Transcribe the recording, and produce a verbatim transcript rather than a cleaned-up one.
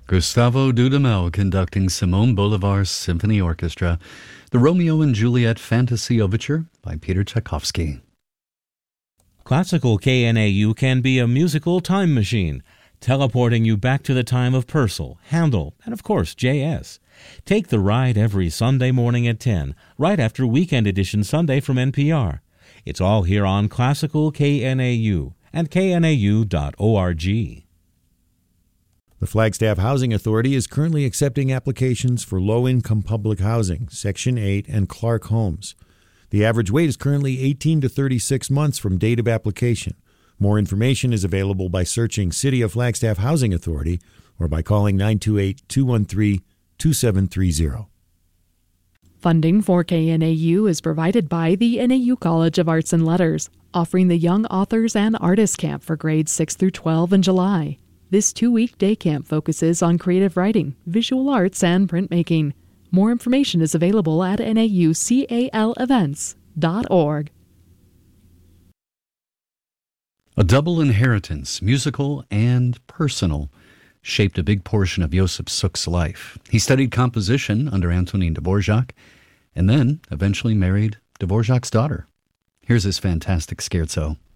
Gustavo Dudamel conducting Simone Bolivar's Symphony Orchestra, the Romeo and Juliet Fantasy Overture by Peter Tchaikovsky. Classical K N A U can be a musical time machine, teleporting you back to the time of Purcell, Handel, and of course J S. Take the ride every Sunday morning at ten, right after Weekend Edition Sunday from N P R. It's all here on Classical K N A U and K N A U dot org. The Flagstaff Housing Authority is currently accepting applications for low-income public housing, Section eight, and Clark Homes. The average wait is currently eighteen to thirty-six months from date of application. More information is available by searching City of Flagstaff Housing Authority or by calling nine two eight, two one three, two seven three zero. Funding for K N A U is provided by the N A U College of Arts and Letters, offering the Young Authors and Artists Camp for grades six through twelve in July. This two-week day camp focuses on creative writing, visual arts, and printmaking. More information is available at N A U cal events dot org. A double inheritance, musical and personal, shaped a big portion of Josip Suk's life. He studied composition under Antonin Dvorak and then eventually married Dvorak's daughter. Here's his fantastic scherzo.